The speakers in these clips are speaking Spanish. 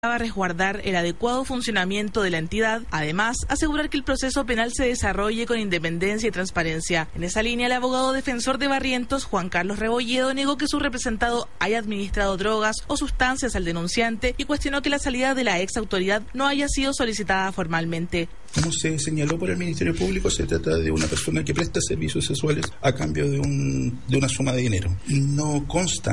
a resguardar el adecuado funcionamiento de la entidad, además asegurar que el proceso penal se desarrolle con independencia y transparencia. En esa línea, el abogado defensor de Barrientos, Juan Carlos Rebolledo, negó que su representado haya administrado drogas o sustancias al denunciante y cuestionó que la salida de la ex autoridad no haya sido solicitada formalmente. Como se señaló por el Ministerio Público, se trata de una persona que presta servicios sexuales a cambio de una suma de dinero. No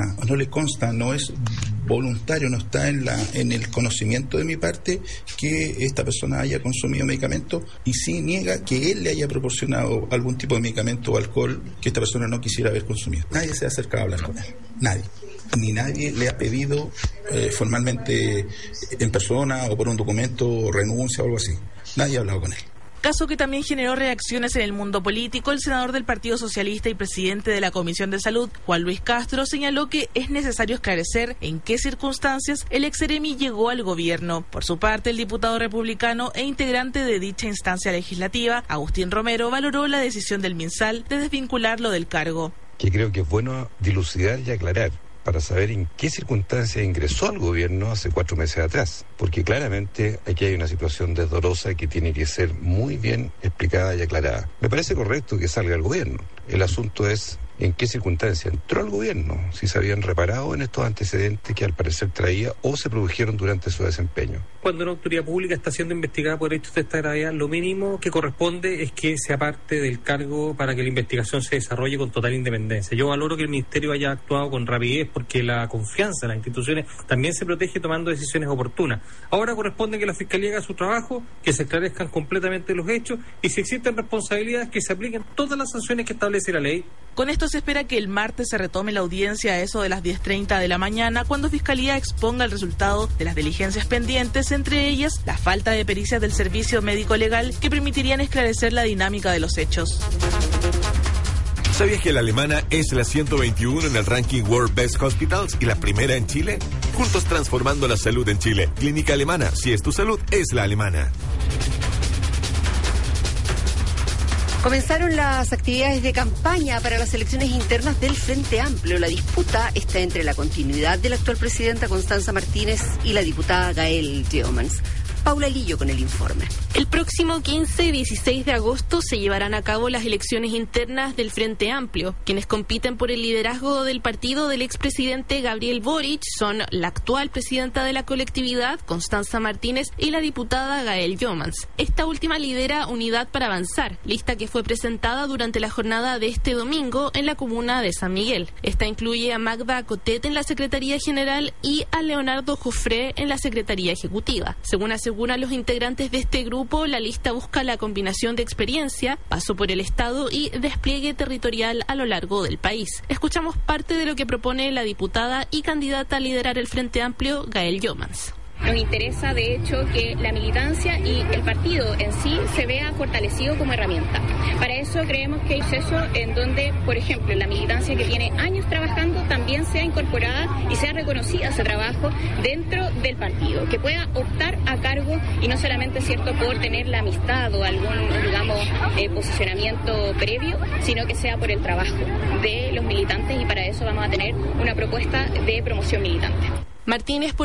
le consta, no es voluntario, no está en el conocimiento de mi parte que esta persona haya consumido medicamento, y sí niega que él le haya proporcionado algún tipo de medicamento o alcohol que esta persona no quisiera haber consumido. Nadie se ha acercado a hablar con él, nadie. Ni nadie le ha pedido formalmente en persona o por un documento renuncia o algo así. Nadie ha hablado con él. Caso que también generó reacciones en el mundo político. El senador del Partido Socialista y presidente de la Comisión de Salud, Juan Luis Castro, señaló que es necesario esclarecer en qué circunstancias el exseremi llegó al gobierno. Por su parte, el diputado republicano e integrante de dicha instancia legislativa, Agustín Romero, valoró la decisión del MinSal de desvincularlo del cargo. Que creo que es bueno dilucidar y aclarar, para saber en qué circunstancias ingresó al gobierno hace 4 meses atrás, porque claramente aquí hay una situación desdorosa que tiene que ser muy bien explicada y aclarada. Me parece correcto que salga al gobierno. El asunto es en qué circunstancia entró al gobierno, si se habían reparado en estos antecedentes que al parecer traía o se produjeron durante su desempeño. Cuando una autoridad pública está siendo investigada por hechos de esta gravedad, lo mínimo que corresponde es que sea parte del cargo para que la investigación se desarrolle con total independencia. Yo valoro que el Ministerio haya actuado con rapidez porque la confianza en las instituciones también se protege tomando decisiones oportunas. Ahora corresponde que la Fiscalía haga su trabajo, que se esclarezcan completamente los hechos y si existen responsabilidades que se apliquen todas las sanciones que establece la ley. Con esto se espera que el martes se retome la audiencia a eso de las 10:30 de la mañana, cuando Fiscalía exponga el resultado de las diligencias pendientes, entre ellas la falta de pericias del Servicio Médico Legal que permitirían esclarecer la dinámica de los hechos. ¿Sabías que la alemana es la 121 en el ranking World Best Hospitals y la primera en Chile? Juntos transformando la salud en Chile. Clínica Alemana, si es tu salud, es la alemana. Comenzaron las actividades de campaña para las elecciones internas del Frente Amplio. La disputa está entre la continuidad de la actual presidenta Constanza Martínez y la diputada Gael Yeomans. Paula Lillo con el informe. El próximo 15 y 16 de agosto se llevarán a cabo las elecciones internas del Frente Amplio. Quienes compiten por el liderazgo del partido del expresidente Gabriel Boric son la actual presidenta de la colectividad, Constanza Martínez, y la diputada Gael Yeomans. Esta última lidera Unidad para Avanzar, lista que fue presentada durante la jornada de este domingo en la comuna de San Miguel. Esta incluye a Magda Cotet en la Secretaría General y a Leonardo Jofré en la Secretaría Ejecutiva. Según aseguran los integrantes de este grupo, la lista busca la combinación de experiencia, paso por el Estado y despliegue territorial a lo largo del país. Escuchamos parte de lo que propone la diputada y candidata a liderar el Frente Amplio, Gael Yeomans. Nos interesa, de hecho, que la militancia y el partido en sí se vea fortalecido como herramienta. Para eso creemos que hay proceso en donde, por ejemplo, la militancia que tiene años trabajando también sea incorporada y sea reconocida ese trabajo dentro del partido, que pueda optar a cargo y no solamente, cierto, por tener la amistad o algún, digamos, posicionamiento previo, sino que sea por el trabajo de los militantes, y para eso vamos a tener una propuesta de promoción militante. Martínez